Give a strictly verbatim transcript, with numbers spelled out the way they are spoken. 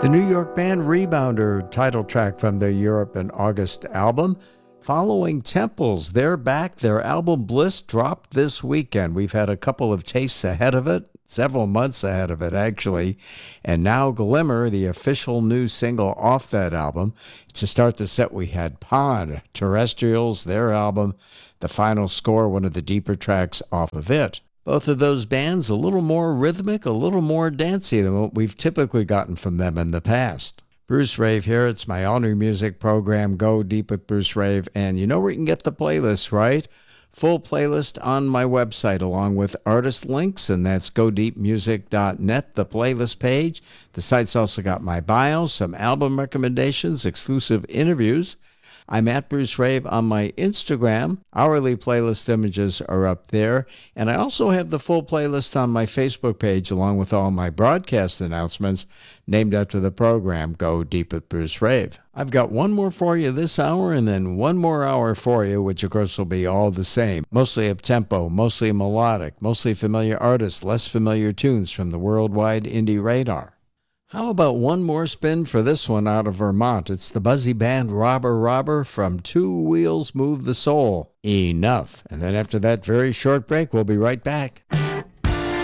The New York band Rebounder, title track from their Europe in August album. Following Temples, they're back. Their album Bliss dropped this weekend. We've had a couple of tastes ahead of it, several months ahead of it, actually. And now Glimmer, the official new single off that album. To start the set, we had Pond, Terrestrials, their album. The Final Score, one of the deeper tracks off of it. Both of those bands a little more rhythmic, a little more dancey than what we've typically gotten from them in the past. Bruce Rave here. It's my all-new music program, Go Deep with Bruce Rave. And you know where you can get the playlist, right? Full playlist on my website along with artist links, and that's go deep music dot net, the playlist page. The site's also got my bio, some album recommendations, exclusive interviews. I'm at Bruce Rave on my Instagram. Hourly playlist images are up there. And I also have the full playlist on my Facebook page along with all my broadcast announcements named after the program, Go Deep with Bruce Rave. I've got one more for you this hour and then one more hour for you, which of course will be all the same. Mostly up-tempo, mostly melodic, mostly familiar artists, less familiar tunes from the worldwide indie radar. How about one more spin for this one out of Vermont? It's the buzzy band Robber Robber from Two Wheels Move the Soul. Enough. And then after that very short break, we'll be right back.